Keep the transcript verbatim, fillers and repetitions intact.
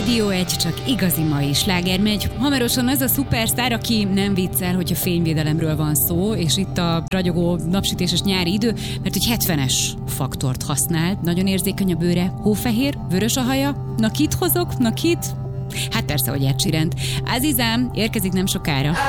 Rádió egy, csak igazi mai sláger megy. Hamarosan az a szupersztár, aki nem viccel, hogy a fényvédelemről van szó, és itt a ragyogó napsütéses nyári idő, mert hogy hetvenes faktort használ, nagyon érzékeny a bőre, hófehér, vörös a haja. Na kit hozok? Na kit? Hát persze, hogy Ed Sheerant. Azizám érkezik nem sokára.